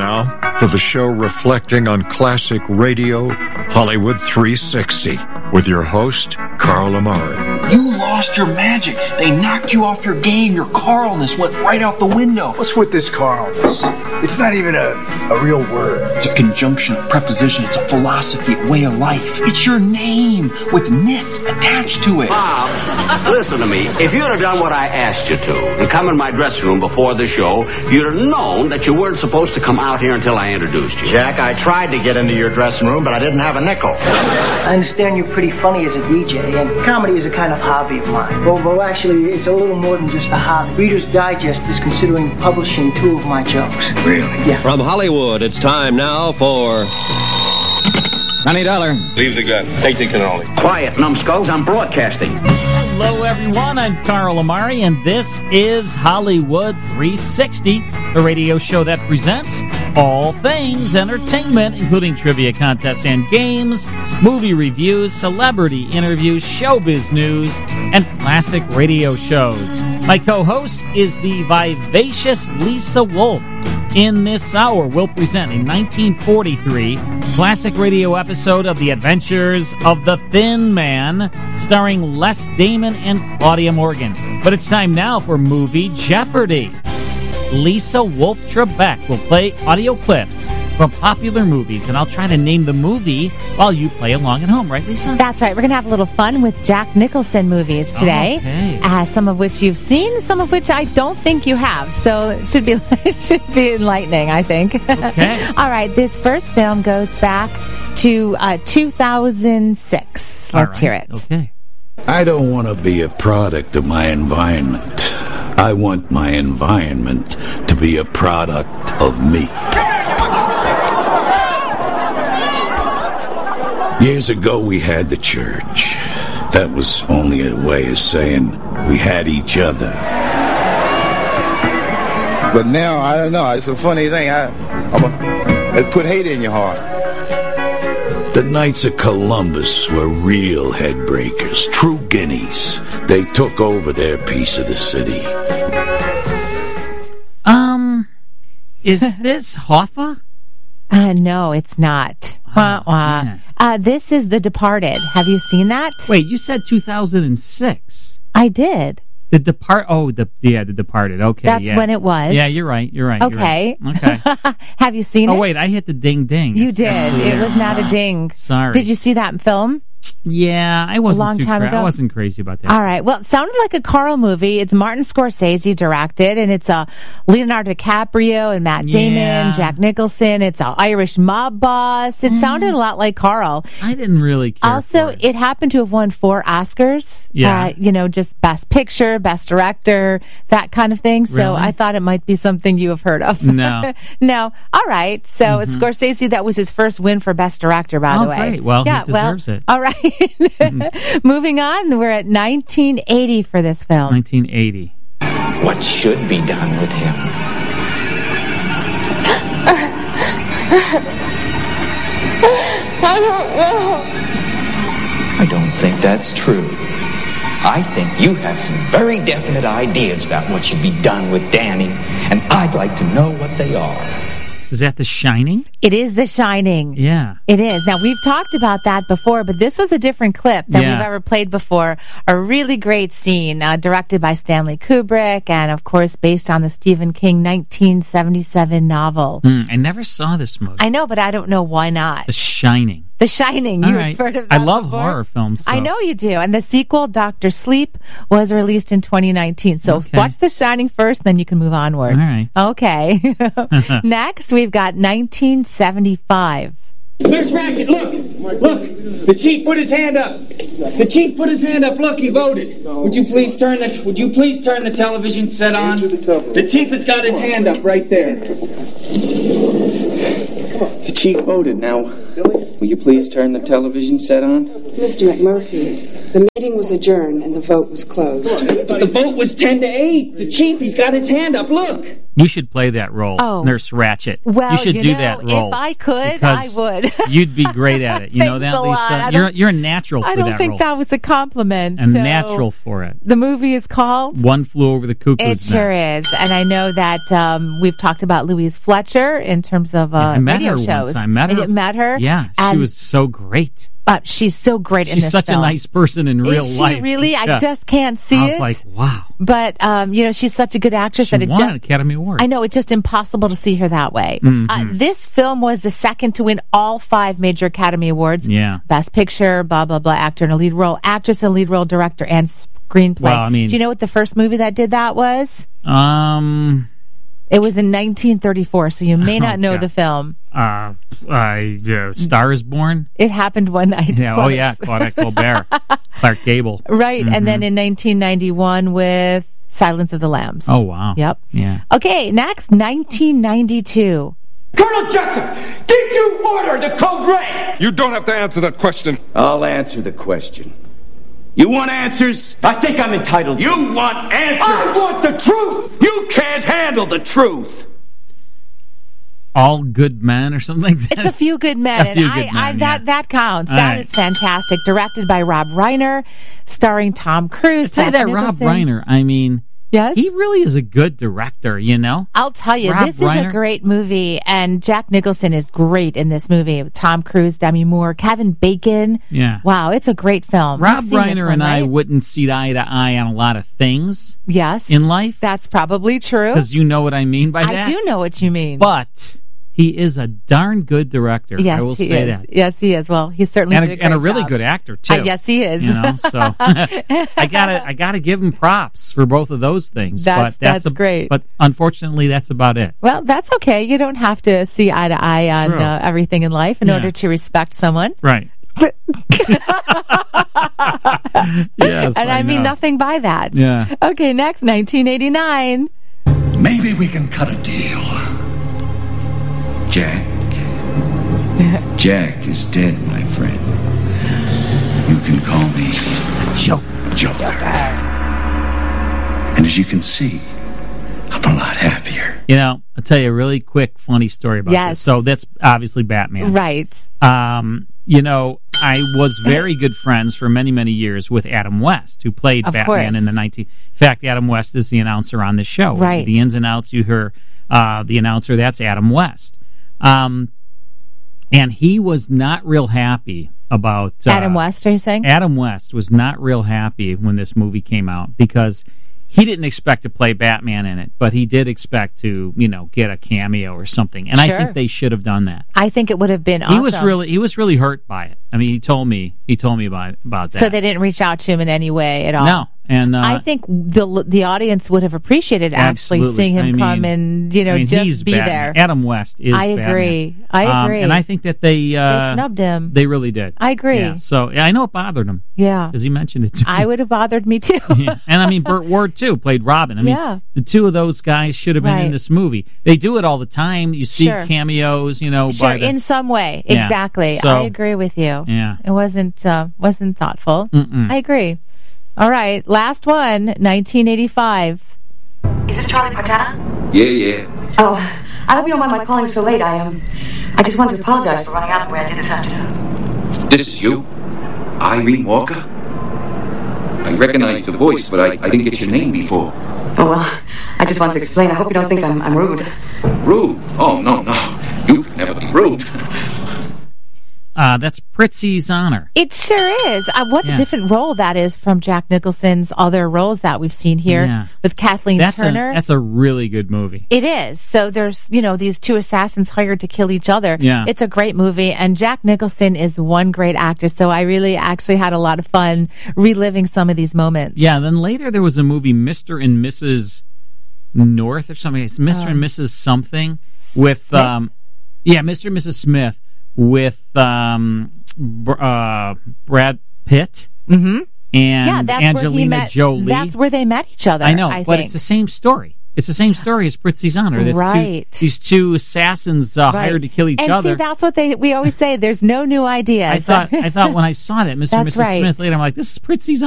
now for the show reflecting on classic radio, Hollywood 360, with your host, Carl Amari. You lost your magic. They knocked you off your game. Your Carlness went right out the window. What's with this Carlness? It's not even a real word. It's a conjunction, a preposition. It's a philosophy, a way of life. It's your name with ness attached to it. Bob, listen to me. If you'd have done what I asked you to and come in my dressing room before the show, you'd have known that you weren't supposed to come out here until I introduced you. Jack, I tried to get into your dressing room, but I didn't have a nickel. I understand you're pretty funny as a DJ, and comedy is a kind of hobby of mine. Well, actually, it's a little more than just a hobby. Reader's Digest is considering publishing 2 of my jokes. Really? Yeah. From Hollywood, it's time now for... $90. Leave the gun. Take the cannoli. Quiet, numbskulls. I'm broadcasting. Hello, everyone. I'm Carl Amari, and this is Hollywood 360, the radio show that presents all things entertainment, including trivia contests and games, movie reviews, celebrity interviews, showbiz news, and classic radio shows. My co-host is the vivacious Lisa Wolf. In this hour, we'll present a 1943 classic radio episode of The Adventures of the Thin Man, starring Les Damon and Claudia Morgan. But it's time now for Movie Jeopardy! Lisa Wolf Trebek will play audio clips from popular movies, and I'll try to name the movie while you play along at home, right, Lisa? That's right. We're going to have a little fun with Jack Nicholson movies today. Okay. Some of which you've seen, some of which I don't think you have. So it should be enlightening, I think. Okay. All right. This first film goes back to 2006. Let's hear it. Okay. I don't want to be a product of my environment. I want my environment to be a product of me. Years ago, we had the church. That was only a way of saying we had each other. But now, I don't know. It's a funny thing. It put hate in your heart. The Knights of Columbus were real headbreakers, true guineas. They took over their piece of the city. Is this Hoffa? No, it's not. This is The Departed. Have you seen that? Wait, you said 2006. I did. The Departed. Okay, that's when it was. Yeah, you're right. Okay. Okay. Have you seen it? Oh wait, I hit the ding ding. You did. It was not a ding. Sorry. Did you see that film? Yeah, I wasn't a long time ago. I wasn't crazy about that. All right. Well, it sounded like a Carl movie. It's Martin Scorsese directed, and it's Leonardo DiCaprio and Matt Damon, Jack Nicholson. It's an Irish mob boss. It sounded a lot like Carl. I didn't really care. Also, for it happened to have won 4 Oscars. Yeah. Just Best Picture, Best Director, that kind of thing. So really? I thought it might be something you have heard of. No. No. All right. So Scorsese, that was his first win for Best Director, by the way. Oh, great. Well, he deserves it. All right. Moving on, we're at 1980 for this film. 1980. What should be done with him? I don't know. I don't think that's true. I think you have some very definite ideas about what should be done with Danny, and I'd like to know what they are. Is that The Shining? It is The Shining. Yeah. It is. Now, we've talked about that before, but this was a different clip than we've ever played before. A really great scene, directed by Stanley Kubrick, and, of course, based on the Stephen King 1977 novel. I never saw this movie. I know, but I don't know why not. The Shining. The Shining. You've heard of that I love before? horror films. So. I know you do. And the sequel, Dr. Sleep, was released in 2019. So watch The Shining first, then you can move onward. All right. Okay. Next, we've got 1975. There's Ratchet. Look. The chief put his hand up. Look, he voted. Would you please turn the television set on? The chief has got his hand up right there. The chief voted. Now, will you please turn the television set on? Mr. McMurphy, The meeting was adjourned and the vote was closed. But the vote was 10-8. The chief, he's got his hand up. Look. You should play that role, Nurse Ratched. Well, you should do that role. If I could, I would. You'd be great at it. You know that, Lisa? You're a natural for that role. I don't think that was a compliment. A natural for it. The movie is called One Flew Over the Cuckoo's Nest. It sure is. And I know that we've talked about Louise Fletcher in terms of I met radio her shows. Once. I met her. You met her? Yeah, she was so great. She's so great in this film. She's such a nice person in real life. Is she really? Yeah. I just can't see it. I was like, wow. But, she's such a good actress that it won an Academy Award. I know, it's just impossible to see her that way. Mm-hmm. This film was the second to win all 5 major Academy Awards. Yeah. Best Picture, blah, blah, blah, actor in a lead role, actress in a lead role, director, and screenplay. Well, I mean, do you know what the first movie that did that was? It was in 1934, so you may not know the film. Star is Born? It Happened One Night. Yeah, Claudette Colbert. Clark Gable. Right, and then in 1991 with Silence of the Lambs. Oh, wow. Yep. Yeah. Okay, next, 1992. Colonel Jessup, did you order the Code Red? You don't have to answer that question. I'll answer the question. You want answers? I think I'm entitled. You want answers? I want the truth! You can't handle the truth! All Good Men or something like that? It's A Few Good Men. That counts. That is fantastic. Directed by Rob Reiner, starring Tom Cruise. Tell you that Rob Reiner, I mean... Yes? He really is a good director, you know? I'll tell you, this is a great movie, and Jack Nicholson is great in this movie. Tom Cruise, Demi Moore, Kevin Bacon. Yeah. Wow, it's a great film. Rob Reiner and I wouldn't see eye to eye on a lot of things. Yes. In life. That's probably true. Because you know what I mean by that. I do know what you mean. But... he is a darn good director. Yes, I will say that. Yes, he is. Well, he certainly did a great and a really job. good actor too. Yes, he is. You know, so I gotta give him props for both of those things. That's great. But unfortunately, that's about it. Well, that's okay. You don't have to see eye to eye on everything in life in order to respect someone. Right. Yes, and I mean nothing by that. Yeah. Okay, next, 1989. Maybe we can cut a deal. Jack is dead, my friend. You can call me Joker. And as you can see, I'm a lot happier. You know, I'll tell you a really quick, funny story about this. So that's obviously Batman. Right. You know, I was very good friends for many, many years with Adam West, who played Batman in the 19... In fact, Adam West is the announcer on the show. Right. The ins and outs, you hear the announcer, that's Adam West. And he was not real happy about... Adam West, are you saying? Adam West was not real happy when this movie came out because he didn't expect to play Batman in it, but he did expect to, get a cameo or something. And I think they should have done that. I think it would have been awesome. He was really hurt by it. I mean, he told me about that. So they didn't reach out to him in any way at all? No. And I think the audience would have appreciated actually seeing him come and just be Batman. there. Adam West is. I agree. Batman. I agree. And I think that they snubbed him. They really did. I agree. Yeah, so I know it bothered him. Yeah, because he mentioned it to me. I would have bothered me too. Yeah. And I mean, Burt Ward too played Robin. I mean, the two of those guys should have been in this movie. They do it all the time. You see cameos, in some way. Yeah. Exactly. So, I agree with you. Yeah, it wasn't thoughtful. Mm-mm. I agree. All right, last one, 1985. Is this Charlie Partana? Yeah. Oh, I hope you don't mind my calling so late. I just wanted to apologize for running out the way I did this afternoon. This is you? Irene Walker? I recognized the voice, but I didn't get your name before. Oh, well, I just wanted to explain. I hope you don't think I'm rude. Rude? Oh, no. You could never be rude. That's Prizzi's Honor. It sure is. What a different role that is from Jack Nicholson's other roles that we've seen here with Kathleen Turner. That's a really good movie. It is. So there's, these two assassins hired to kill each other. Yeah. It's a great movie, and Jack Nicholson is one great actor, so I really actually had a lot of fun reliving some of these moments. Yeah, then later there was a movie, Mr. and Mrs. North or something. It's Mr. and Mrs. something with, Mr. and Mrs. Smith. With Brad Pitt and Angelina Jolie. That's where they met each other. I know, but it's the same story. It's the same story as Prizzi's Honor. These two assassins hired to kill each other. And see, that's what we always say. There's no new ideas. I thought when I saw that, Mr. and Mrs. Smith later, I'm like, this is Prizzi's